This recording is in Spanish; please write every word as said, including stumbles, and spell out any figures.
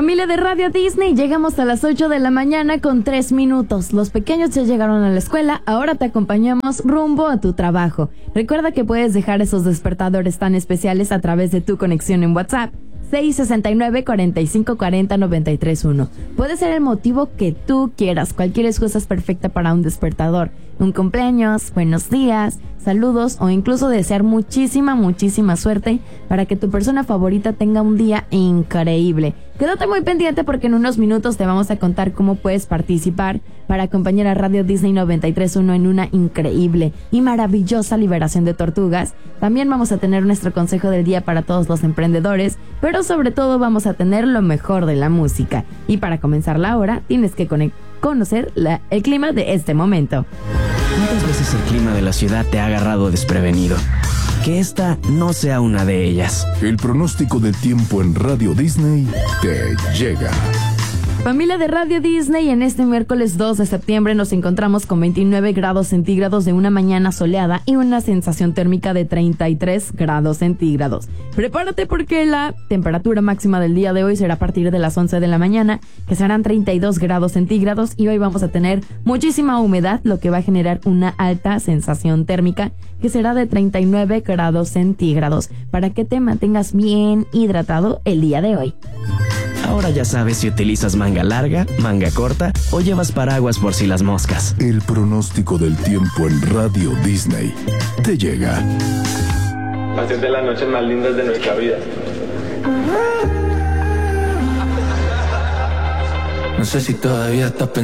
Familia de Radio Disney, llegamos a las ocho de la mañana con tres minutos. Los pequeños ya llegaron a la escuela, ahora te acompañamos rumbo a tu trabajo. Recuerda que puedes dejar esos despertadores tan especiales a través de tu conexión en WhatsApp. seis sesenta y nueve, cuarenta y cinco cuarenta, noventa y tres uno. Puede ser el motivo que tú quieras. Cualquier excusa es perfecta para un despertador. Un cumpleaños, buenos días, saludos o incluso desear muchísima, muchísima suerte para que tu persona favorita tenga un día increíble. Quédate muy pendiente porque en unos minutos te vamos a contar cómo puedes participar para acompañar a Radio Disney noventa y tres punto uno en una increíble y maravillosa liberación de tortugas. También vamos a tener nuestro consejo del día para todos los emprendedores, pero sobre todo vamos a tener lo mejor de la música. Y para comenzar la hora, tienes que conocer la, el clima de este momento. ¿Cuántas veces el clima de la ciudad te ha agarrado desprevenido? Que esta no sea una de ellas. El pronóstico del tiempo en Radio Disney te llega. Familia de Radio Disney, en este miércoles dos de septiembre nos encontramos con veintinueve grados centígrados de una mañana soleada y una sensación térmica de treinta y tres grados centígrados. Prepárate porque la temperatura máxima del día de hoy será a partir de las once de la mañana, que serán treinta y dos grados centígrados, y hoy vamos a tener muchísima humedad, lo que va a generar una alta sensación térmica que será de treinta y nueve grados centígrados, para que te mantengas bien hidratado el día de hoy. Ahora ya sabes si utilizas manga larga, manga corta o llevas paraguas por si las moscas. El pronóstico del tiempo en Radio Disney te llega. Hacer de las noches más lindas de nuestra vida. No sé si todavía estás pensando.